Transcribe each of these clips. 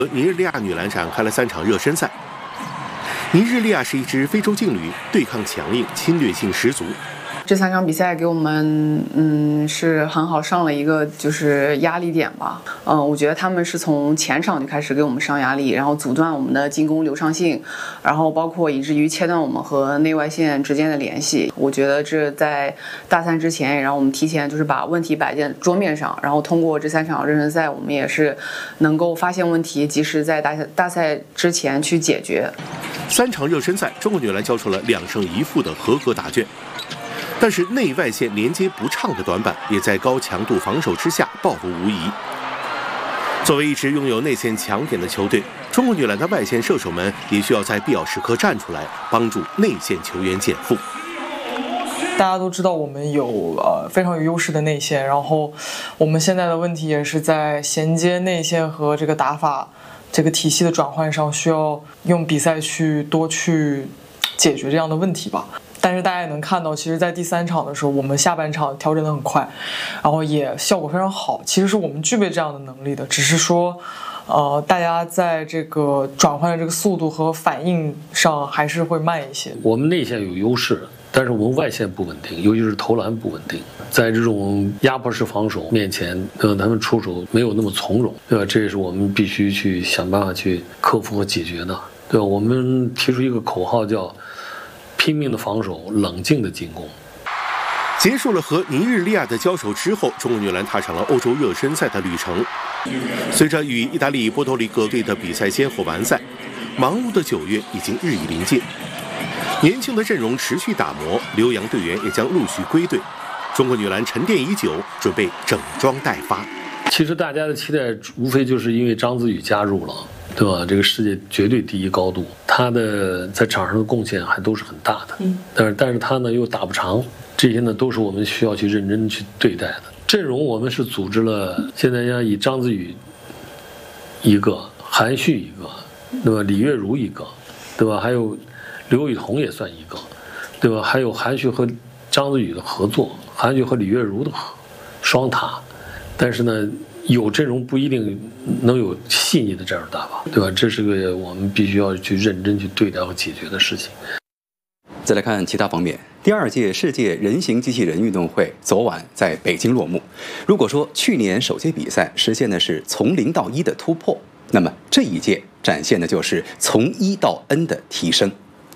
尼日利亚女篮展开了3场热身赛。尼日利亚是一支非洲劲旅，对抗强硬，侵略性十足。 这3场比赛给我们，是很好上了一个就是压力点吧。我觉得他们是从前场就开始给我们上压力，然后阻断我们的进攻流畅性，然后包括以至于切断我们和内外线之间的联系。我觉得这在大3之前也让我们提前就是把问题摆在桌面上，然后通过这3场热身赛，我们也是能够发现问题，及时在大赛之前去解决。 3场热身赛，中国女篮交出了2胜1负的合格答卷。但是内外线连接不畅的短板也在高强度防守之下暴露无遗。作为一支拥有内线强点的球队，中国女篮的外线射手们也需要在必要时刻站出来，帮助内线球员减负。 大家都知道我们有非常有优势的内线，然后我们现在的问题也是在衔接内线和这个打法这个体系的转换上，需要用比赛去多去解决这样的问题吧。但是大家也能看到，其实在第3场的时候，我们下半场调整得很快，然后也效果非常好。其实是我们具备这样的能力的，只是说大家在这个转换的这个速度和反应上还是会慢一些。 我们内线有优势，但是我们外线不稳定，尤其是投篮不稳定，在这种压迫式防守面前，他们出手没有那么从容，对吧？这也是我们必须去想办法去克服和解决的，对吧？我们提出一个口号叫拼命的防守，冷静的进攻。 结束了和尼日利亚的交手之后，中国女篮踏上了欧洲热身赛的旅程。随着与意大利波多黎各队的比赛先后完赛，忙碌的9月已经日益临近。年轻的阵容持续打磨，留洋队员也将陆续归队。中国女篮沉淀已久，准备整装待发。 其实大家的期待无非就是因为章子宇加入了，对吧？这个世界绝对第一高度，他的在场上的贡献还都是很大的。但是他呢又打不长，这些呢都是我们需要去认真去对待的。阵容我们是组织了，现在要以章子宇一个，韩旭一个，对吧？李月如一个，对吧？还有刘雨桐也算一个，对吧？还有韩旭和章子宇的合作，韩旭和李月如的双塔。但是呢，有阵容不一定能有细腻的战术打法，对吧？这是个我们必须要去认真去对待和解决的事情。 再来看其他方面，第2届世界人形机器人运动会昨晚在北京落幕。如果说去年首届比赛实现的是从0到1的突破，那么这一届展现的就是从1到N的提升。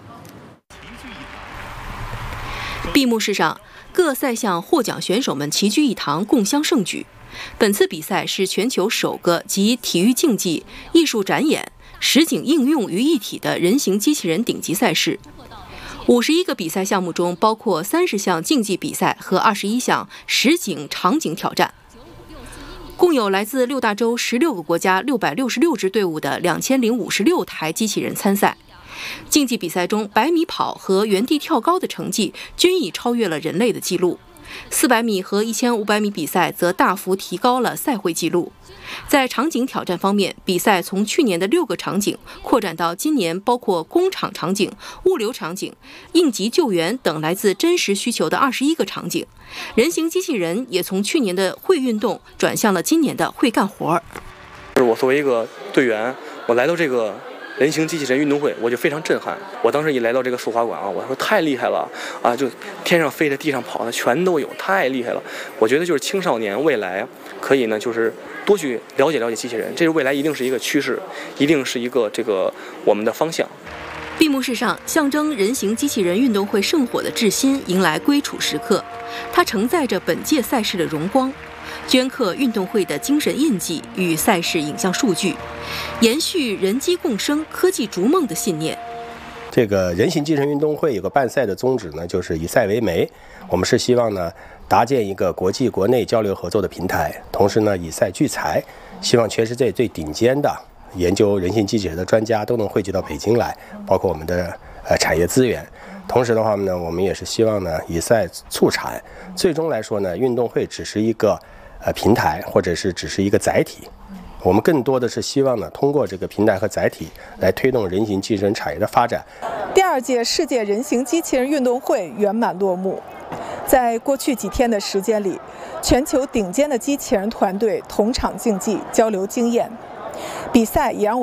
闭幕式上，各赛项获奖选手们齐聚一堂，共襄盛举。本次比赛是全球首个集体育竞技、艺术展演、实景应用于一体的人形机器人顶级赛事。51个比赛项目中，包括30项竞技比赛和21项实景场景挑战。共有来自6大洲16个国家666支队伍的2056台机器人参赛。竞技比赛中，100米跑和原地跳高的成绩均已超越了人类的纪录。400米和1500米比赛则大幅提高了赛会纪录。在场景挑战方面，比赛从去年的6个场景扩展到今年包括工厂场景、物流场景、应急救援等来自真实需求的21个场景。人形机器人也从去年的会运动转向了今年的会干活儿。 我作为一个队员，我来到这个人形机器人运动会，我就非常震撼。我当时一来到这个速滑馆啊，我说太厉害了啊！就天上飞的、地上跑的全都有，太厉害了。我觉得就是青少年未来可以呢，就是多去了解机器人，这是未来一定是一个趋势，一定是一个这个我们的方向。 闭幕式上，象征人形机器人运动会圣火的致新迎来归处时刻，它承载着本届赛事的荣光。镌刻运动会的精神印记与赛事影像数据，延续人机共生、科技逐梦的信念。 这个人形机器人运动会有个办赛的宗旨呢，就是以赛为媒。我们是希望呢，搭建一个国际国内交流合作的平台，同时呢，以赛聚财，希望全世界最顶尖的研究人形机器人的专家都能汇聚到北京来，包括我们的产业资源。同时的话呢，我们也是希望呢，以赛促产。最终来说呢，运动会只是一个平台，或者是只是一个载体。我们更多的是希望呢，通过这个平台和载体来推动人形机器人产业的发展。 第2届世界人形机器人运动会圆满落幕。在过去几天的时间里，全球顶尖的机器人团队同场竞技，交流经验。比赛也让